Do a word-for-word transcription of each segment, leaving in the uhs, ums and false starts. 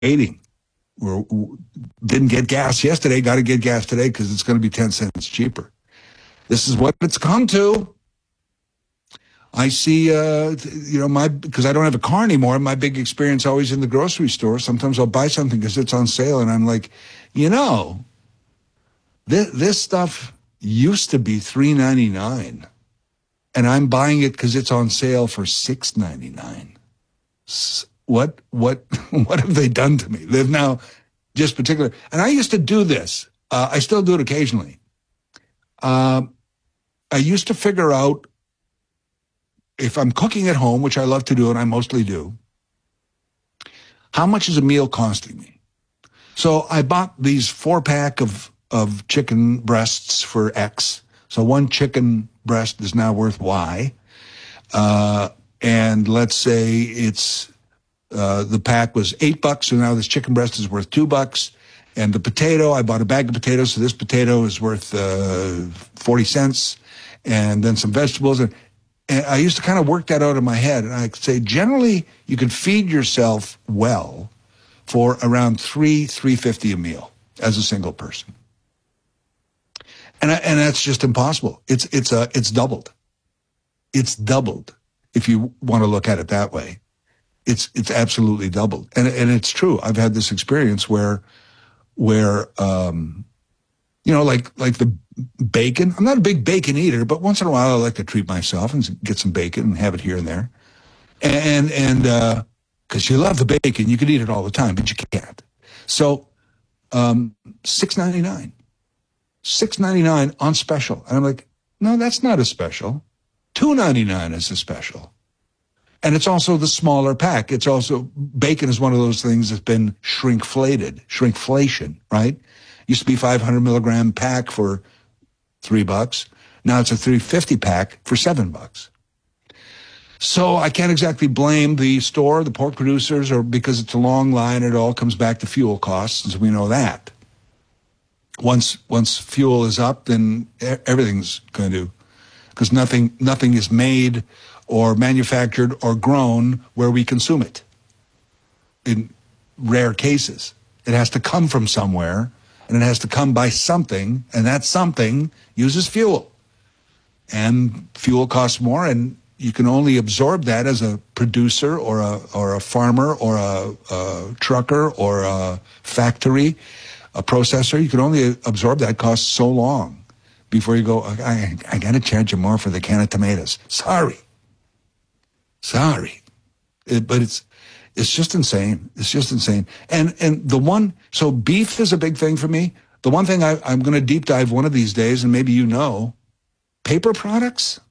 waiting. We're, we didn't get gas yesterday, got to get gas today because it's going to be ten cents cheaper. This is what it's come to. I see, uh, you know, my because I don't have a car anymore. My big experience always in the grocery store. Sometimes I'll buy something because it's on sale, and I'm like, you know, this, this stuff used to be three ninety-nine, and I'm buying it because it's on sale for six ninety-nine. What what what have they done to me? They've now just particular, and I used to do this. Uh, I still do it occasionally. Uh, I used to figure out, if I'm cooking at home, which I love to do, and I mostly do, how much is a meal costing me? So I bought these four-pack of, of chicken breasts for X. So one chicken breast is now worth Y. Uh, and let's say it's uh, the pack was eight bucks, so now this chicken breast is worth two bucks. And the potato, I bought a bag of potatoes, so this potato is worth uh, forty cents. And then some vegetables. And And I used to kind of work that out in my head. And I could say, generally, you can feed yourself well for around three, three fifty a meal as a single person. And I, and that's just impossible. It's it's a it's doubled. It's doubled if you want to look at it that way. It's it's absolutely doubled. And and it's true. I've had this experience where where um you know, like like the bacon. I'm not a big bacon eater, but once in a while I like to treat myself and get some bacon and have it here and there. And and uh, because you love the bacon, you could eat it all the time, but you can't. So um, six ninety-nine, six ninety-nine on special, and I'm like, no, that's not a special. two ninety-nine is a special, and it's also the smaller pack. It's also bacon is one of those things that's been shrinkflated, shrinkflation, right? Used to be five hundred milligram pack for three bucks. Now it's a three fifty pack for seven bucks. So I can't exactly blame the store, the pork producers, or because it's a long line, it all comes back to fuel costs, as we know that. Once once fuel is up, then everything's going to, because nothing nothing is made or manufactured or grown where we consume it. In rare cases, it has to come from somewhere. And it has to come by something, and that something uses fuel. And fuel costs more, and you can only absorb that as a producer or a or a farmer or a, a trucker or a factory, a processor. You can only absorb that cost so long before you go, I, I got to charge you more for the can of tomatoes. Sorry. Sorry. It, but it's... It's just insane. It's just insane. And and the one, so beef is a big thing for me. The one thing I, I'm going to deep dive one of these days, and maybe you know, paper products.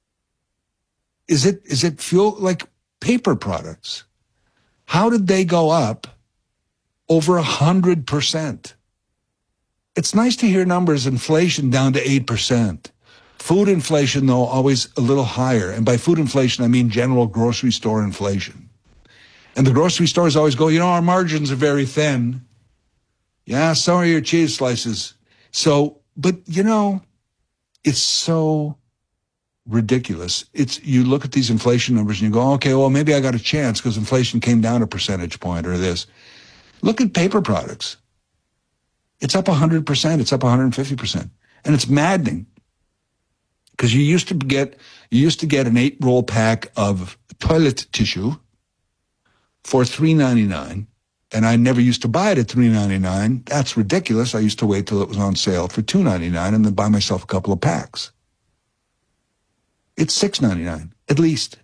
Is it is it fuel, like paper products? How did they go up over a hundred percent? It's nice to hear numbers, inflation down to eight percent. Food inflation, though, always a little higher. And by food inflation, I mean general grocery store inflation. And the grocery stores always go, you know, our margins are very thin. Yeah, so are your cheese slices. So, but, you know, it's so ridiculous. It's, you look at these inflation numbers and you go, okay, well, maybe I got a chance because inflation came down a percentage point or this. Look at paper products. It's up one hundred percent. It's up one hundred fifty percent. And it's maddening because you used to get, you used to get an eight roll pack of toilet tissue for three ninety-nine, and I never used to buy it at three ninety-nine. That's ridiculous. I used to wait till it was on sale for two ninety-nine and then buy myself a couple of packs. It's six ninety-nine, at least.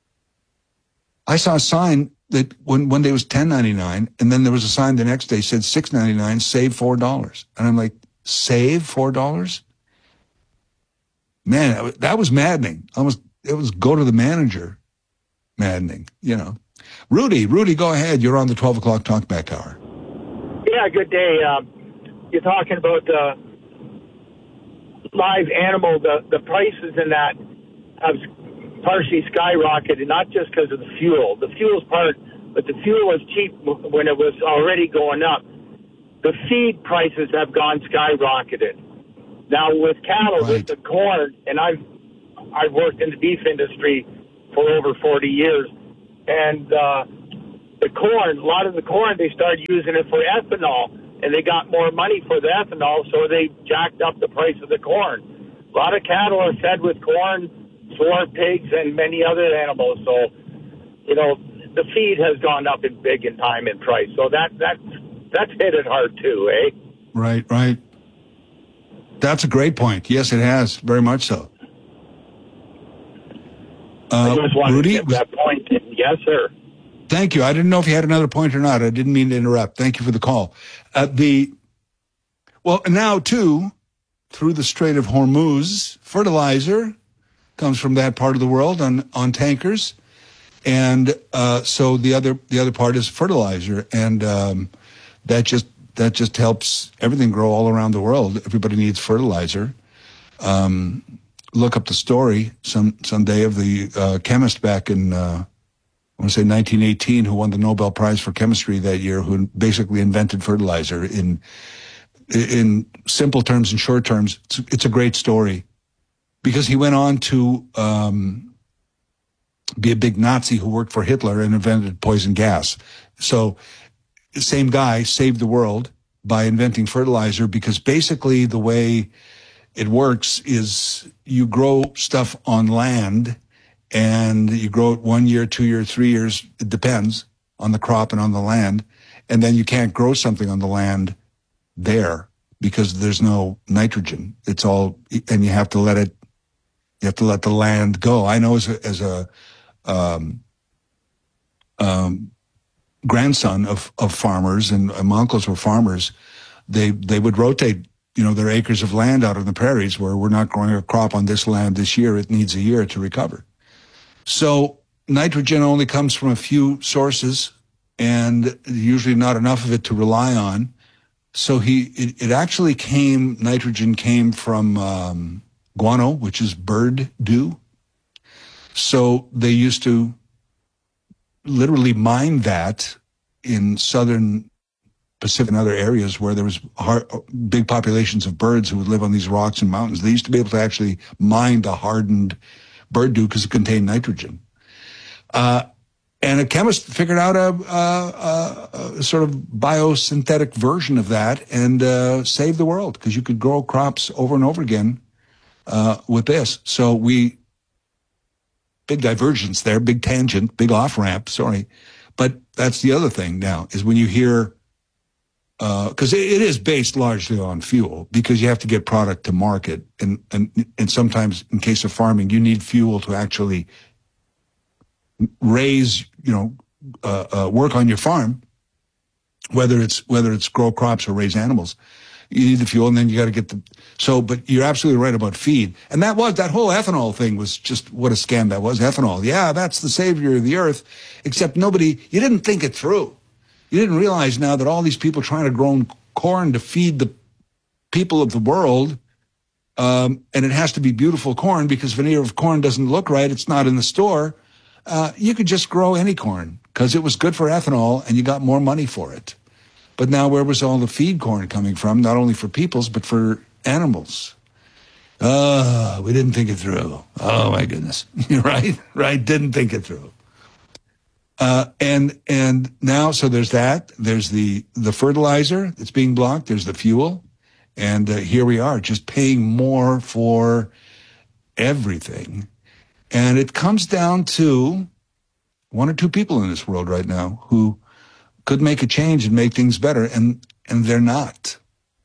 I saw a sign that when one day was ten ninety-nine, and then there was a sign the next day said six ninety-nine, save four dollars. And I'm like, save four dollars? Man, that was maddening. Almost, it was go to the manager maddening, you know. Rudy, Rudy, go ahead. You're on the twelve o'clock Talkback Hour. Yeah, good day. Um, you're talking about uh, live animal. The, the prices in that have partially skyrocketed, not just because of the fuel. The fuel's part, but the fuel was cheap when it was already going up. The feed prices have gone skyrocketed. Now, with cattle, right. with the corn, and I've, I've worked in the beef industry for over forty years, and uh, the corn, a lot of the corn, they started using it for ethanol, and they got more money for the ethanol, so they jacked up the price of the corn. A lot of cattle are fed with corn, so are pigs and many other animals. So, you know, the feed has gone up in big in time in price. So that that's that's hit it hard too, eh? Right, right. That's a great point. Yes, it has, very much so. Uh, I just wanted Rudy, to get that point in. Yes, sir. Thank you. I didn't know if you had another point or not. I didn't mean to interrupt. Thank you for the call. Uh, the well, now too, through the Strait of Hormuz, fertilizer comes from that part of the world on on tankers, and uh, so the other the other part is fertilizer, and um, that just that just helps everything grow all around the world. Everybody needs fertilizer. Um, look up the story some someday of the uh, chemist back in. Uh, I want to say nineteen eighteen, who won the Nobel Prize for Chemistry that year, who basically invented fertilizer in in simple terms and short terms. It's, it's a great story because he went on to um, be a big Nazi who worked for Hitler and invented poison gas. So the same guy saved the world by inventing fertilizer, because basically the way it works is you grow stuff on land, and you grow it one year, two years, three years. It depends on the crop and on the land. And then you can't grow something on the land there because there's no nitrogen. It's all, and you have to let it, you have to let the land go. I know as a, as a, um, um, grandson of, of farmers, and my uncles were farmers, they, they would rotate, you know, their acres of land out on the prairies where we're not growing a crop on this land this year. It needs a year to recover. So nitrogen only comes from a few sources, and usually not enough of it to rely on. So he, it, it actually came, nitrogen came from um, guano, which is bird dew. So they used to literally mine that in southern Pacific and other areas where there was hard, big populations of birds who would live on these rocks and mountains. They used to be able to actually mine the hardened bird dew because it contained nitrogen. Uh, and a chemist figured out a, a, a, a sort of biosynthetic version of that and uh, saved the world, because you could grow crops over and over again uh, with this. So we, big divergence there, big tangent, big off-ramp, sorry. But that's the other thing now, is when you hear, because uh, it, it is based largely on fuel, because you have to get product to market, and, and and sometimes in case of farming, you need fuel to actually raise, you know, uh, uh, work on your farm, whether it's whether it's grow crops or raise animals. You need the fuel, and then you got to get the. So, but you're absolutely right about feed, and that was that whole ethanol thing was just what a scam that was. Ethanol, yeah, that's the savior of the earth, except nobody. You didn't think it through. You didn't realize now that all these people trying to grow corn to feed the people of the world, um, and it has to be beautiful corn, because if an ear of corn doesn't look right, it's not in the store. Uh, you could just grow any corn because it was good for ethanol and you got more money for it. But now where was all the feed corn coming from, not only for peoples, but for animals? Oh, we didn't think it through. Oh, my goodness. right? Right? Didn't think it through. Uh, and, and now, so there's that, there's the, the fertilizer that's being blocked, there's the fuel, and uh, here we are just paying more for everything. And it comes down to one or two people in this world right now who could make a change and make things better, and, and they're not.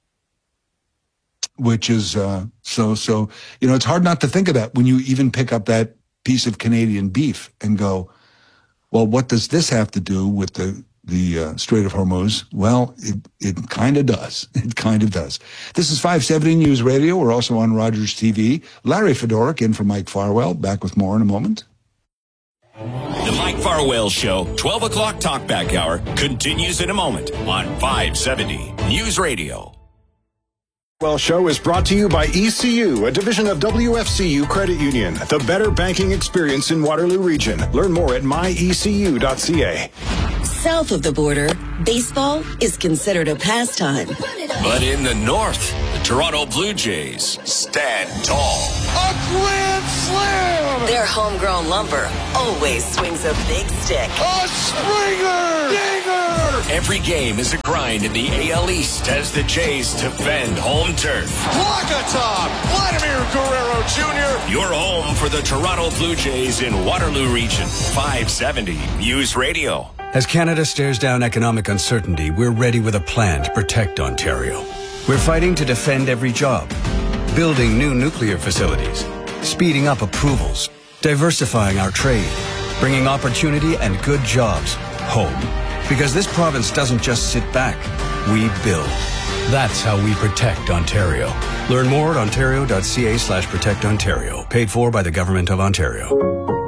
Which is, uh, so, so, you know, it's hard not to think of that when you even pick up that piece of Canadian beef and go, well, what does this have to do with the the uh, Strait of Hormuz? Well, it, it kind of does. It kind of does. This is five seventy News Radio. We're also on Rogers T V. Larry Fedoruk in for Mike Farwell. Back with more in a moment. The Mike Farwell Show, twelve o'clock Talkback Hour, continues in a moment on five seventy News Radio. Well, show is brought to you by E C U, a division of W F C U Credit Union, the better banking experience in Waterloo Region. Learn more at my e c u dot c a. South of the border, baseball is considered a pastime. But in the north, the Toronto Blue Jays stand tall. A grand slam! Their homegrown lumber always swings a big stick. A Springer! Dinger! Every game is a grind in the A L East as the Jays defend home turf. Walk-a-top! Vladimir Guerrero Junior Your home for the Toronto Blue Jays in Waterloo Region. five seventy News Radio. As Canada stares down economic uncertainty, we're ready with a plan to protect Ontario. We're fighting to defend every job, building new nuclear facilities, speeding up approvals, diversifying our trade, bringing opportunity and good jobs home. Because this province doesn't just sit back, we build. That's how we protect Ontario. Learn more at ontario.ca slash protect Ontario. Paid for by the Government of Ontario.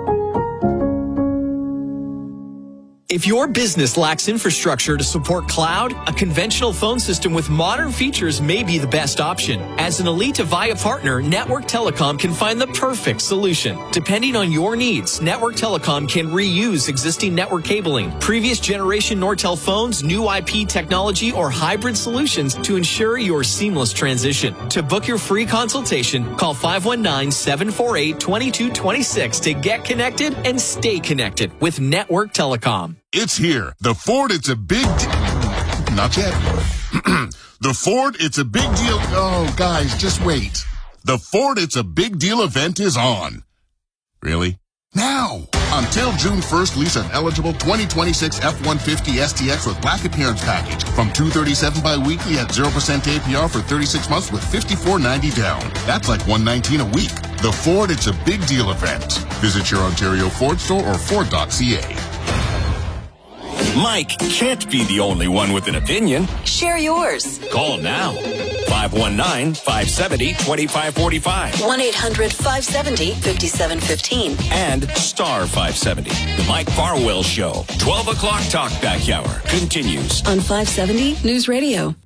If your business lacks infrastructure to support cloud, a conventional phone system with modern features may be the best option. As an Elite Avaya partner, Network Telecom can find the perfect solution. Depending on your needs, Network Telecom can reuse existing network cabling, previous generation Nortel phones, new I P technology, or hybrid solutions to ensure your seamless transition. To book your free consultation, call five one nine, seven four eight, two two two six to get connected and stay connected with Network Telecom. It's here. The Ford, it's a big deal. Not yet. The Ford, it's a big deal. Oh, guys, just wait. The Ford, it's a big deal event is on. Really? Now. Until June first, lease an eligible twenty twenty-six F one fifty S T X with black appearance package from two hundred thirty-seven dollars bi-weekly at zero percent A P R for thirty-six months with fifty-four ninety down. That's like one hundred nineteen dollars a week. The Ford, it's a big deal event. Visit your Ontario Ford store or Ford dot C A. Mike can't be the only one with an opinion. Share yours. Call now. five one nine, five seven zero, two five four five. one eight hundred, five seven zero, five seven one five. And star five seventy. The Mike Farwell Show. twelve o'clock Talkback Hour continues. On five seventy News Radio.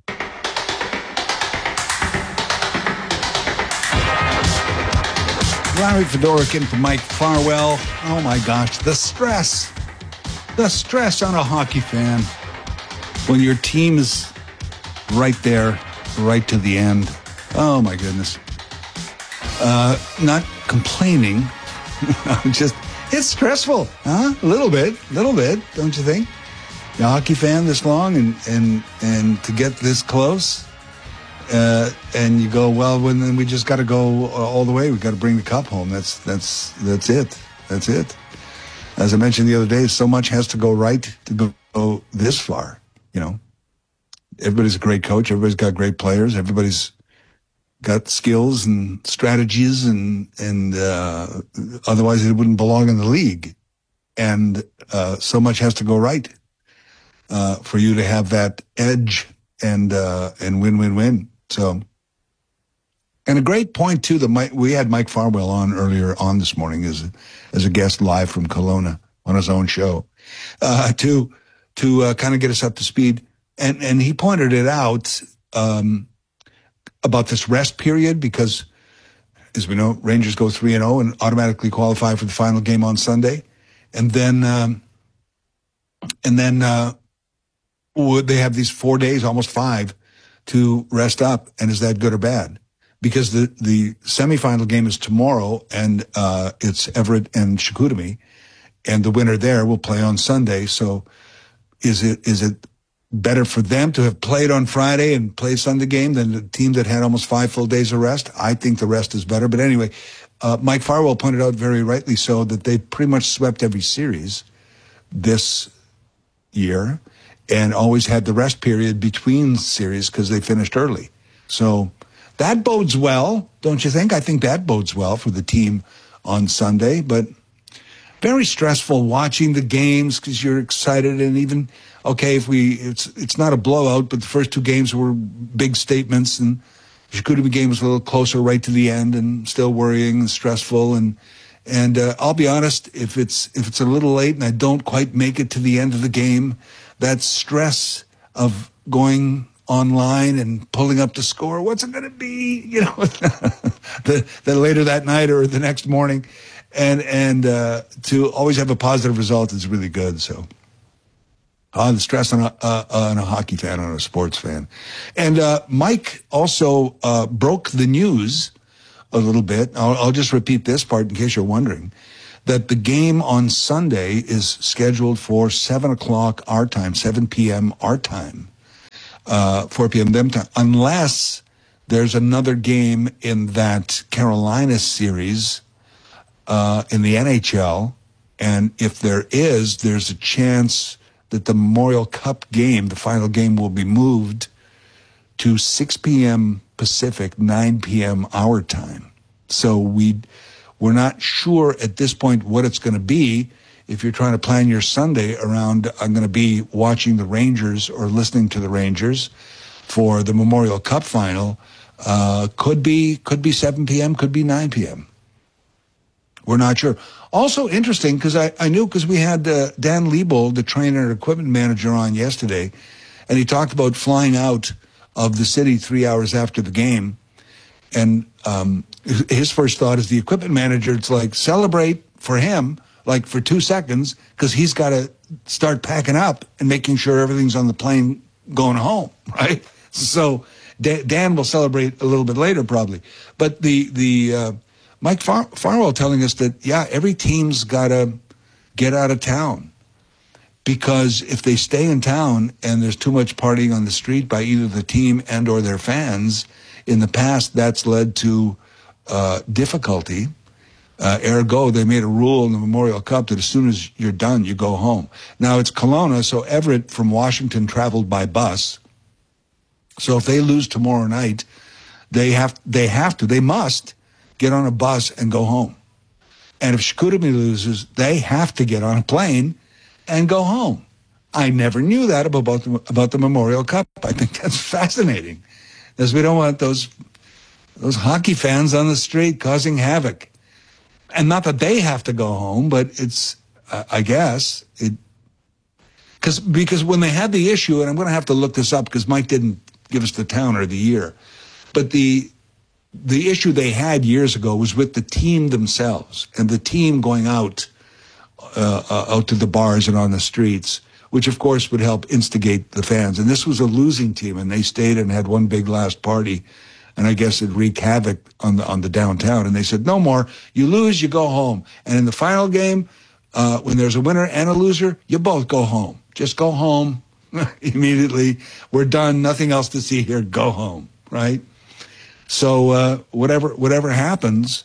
Larry Fedoruk in for Mike Farwell. Oh my gosh, the stress. The stress on a hockey fan when your team is right there, right to the end. Oh my goodness. Uh, not complaining. Just, it's stressful, huh? A little bit, a little bit, don't you think? You're a hockey fan this long and, and, and to get this close, uh, and you go, well, when then we just got to go all the way. We got to bring the cup home. That's, that's, that's it. That's it. As I mentioned the other day, so much has to go right to go, go this far, you know. Everybody's a great coach. Everybody's got great players. Everybody's got skills and strategies, and and uh, otherwise it wouldn't belong in the league. And uh, so much has to go right uh, for you to have that edge and uh, and win, win, win. So, and a great point too that Mike, we had Mike Farwell on earlier on this morning as a, as a guest live from Kelowna on his own show uh, to to uh, kind of get us up to speed. And and he pointed it out um, about this rest period because, as we know, Rangers go three and zero and automatically qualify for the final game on Sunday, and then um, and then uh, they have these four days, almost five, to rest up. And is that good or bad? Because the the semifinal game is tomorrow, and uh, it's Everett and Chicoutimi, and the winner there will play on Sunday. So, is it is it better for them to have played on Friday and play Sunday game than the team that had almost five full days of rest? I think the rest is better. But anyway, uh, Mike Farwell pointed out very rightly so that they pretty much swept every series this year and always had the rest period between series because they finished early. So that bodes well, don't you think? I think that bodes well for the team on Sunday. But very stressful watching the games because you're excited, and even okay if we it's it's not a blowout, but the first two games were big statements, and the Chicoutimi game was a little closer right to the end, and still worrying and stressful. And and uh, I'll be honest, if it's if it's a little late and I don't quite make it to the end of the game, that stress of going online and pulling up the score, what's it going to be? You know, the the later that night or the next morning. And and uh, to always have a positive result is really good. So, uh, the stress on a, uh, on a hockey fan, on a sports fan. And uh, Mike also uh, broke the news a little bit. I'll, I'll just repeat this part in case you're wondering, that the game on Sunday is scheduled for seven o'clock our time, seven p.m. our time, uh, four p.m. them time, unless there's another game in that Carolina series uh, in the N H L. And if there is, there's a chance that the Memorial Cup game, the final game, will be moved to six p.m. Pacific, nine p.m. our time. So we, we're not sure at this point what it's going to be. If you're trying to plan your Sunday around, I'm going to be watching the Rangers or listening to the Rangers for the Memorial Cup final, uh, could be, could be seven p.m., could be nine p.m. We're not sure. Also interesting, because I, I knew, because we had uh, Dan Liebold, the trainer and equipment manager, on yesterday, and he talked about flying out of the city three hours after the game. And um, his first thought is the equipment manager, it's like, celebrate for him, like for two seconds, because he's got to start packing up and making sure everything's on the plane going home, right? So Dan will celebrate a little bit later, probably. But the, the, uh, Mike Far- Farwell telling us that, yeah, every team's got to get out of town, because if they stay in town and there's too much partying on the street by either the team and or their fans, in the past that's led to uh, difficulty. Uh, ergo, they made a rule in the Memorial Cup that as soon as you're done, you go home. Now it's Kelowna, so Everett from Washington traveled by bus. So if they lose tomorrow night, they have they have to, they must get on a bus and go home. And if Chicoutimi loses, they have to get on a plane and go home. I never knew that about the, about the Memorial Cup. I think that's fascinating, because we don't want those those hockey fans on the street causing havoc. And not that they have to go home, but it's, uh, I guess, it because because when they had the issue, and I'm going to have to look this up because Mike didn't give us the town or the year, but the The issue they had years ago was with the team themselves, and the team going out uh, uh, out to the bars and on the streets, which of course would help instigate the fans. And this was a losing team, and they stayed and had one big last party, and I guess it wreaked havoc on the on the downtown. And they said, no more. You lose, you go home. And in the final game, uh, when there's a winner and a loser, you both go home. Just go home immediately. We're done. Nothing else to see here. Go home, right? So uh, whatever whatever happens,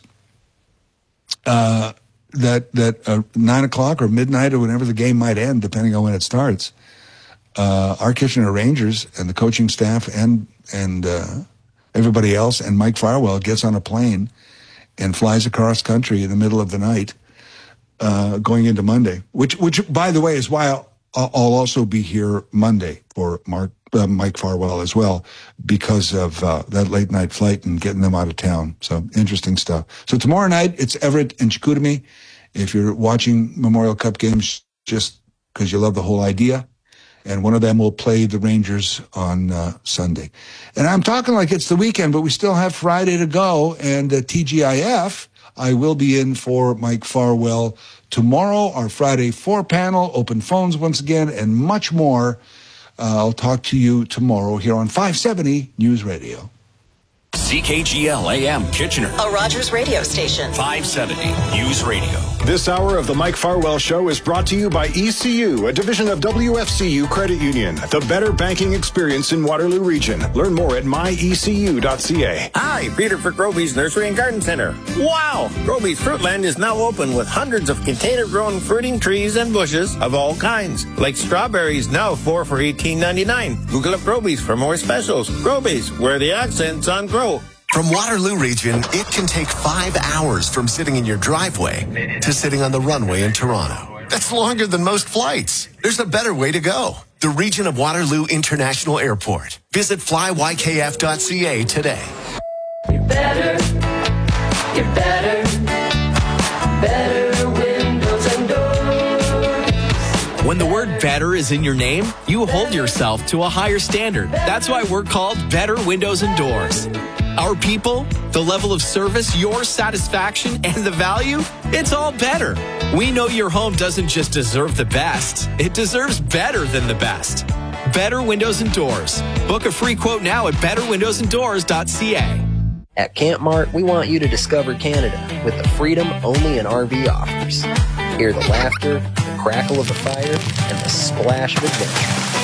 uh, that that uh, nine o'clock or midnight or whenever the game might end, depending on when it starts, uh, our Kitchener Rangers and the coaching staff and and uh, everybody else and Mike Farwell gets on a plane and flies across country in the middle of the night, uh, going into Monday. Which which by the way is why I'll, I'll also be here Monday for Mark. Uh, Mike Farwell as well, because of uh, that late night flight and getting them out of town. So interesting stuff. So tomorrow night it's Everett and Chicoutimi. If you're watching Memorial Cup games just because you love the whole idea, and one of them will play the Rangers on uh, Sunday. And I'm talking like it's the weekend, but we still have Friday to go. And uh, T G I F, I will be in for Mike Farwell tomorrow. Our Friday four panel, open phones once again, and much more. Uh, I'll talk to you tomorrow here on five seventy News Radio. C K G L A M Kitchener, a Rogers radio station. five seventy News Radio. This hour of the Mike Farwell Show is brought to you by E C U, a division of W F C U Credit Union, the better banking experience in Waterloo Region. Learn more at my e c u dot c a. Hi, Peter for Groby's Nursery and Garden Center. Wow! Groby's Fruitland is now open with hundreds of container-grown fruiting trees and bushes of all kinds, like strawberries now four for eighteen ninety-nine. Google up Groby's for more specials. Groby's, where the accent's on grow. From Waterloo Region, it can take five hours from sitting in your driveway to sitting on the runway in Toronto. That's longer than most flights. There's a better way to go. The region of Waterloo International Airport. Visit fly y k f dot c a today. You're better. You're better. Better windows and doors. When the word better is in your name, you hold yourself to a higher standard. That's why we're called Better Windows and Doors. Our people, the level of service, your satisfaction, and the value, it's all better. We know your home doesn't just deserve the best. It deserves better than the best. Better Windows and Doors. Book a free quote now at better windows and doors dot c a. At Camp Mart, we want you to discover Canada with the freedom only an R V offers. Hear the laughter, the crackle of the fire, and the splash of adventure.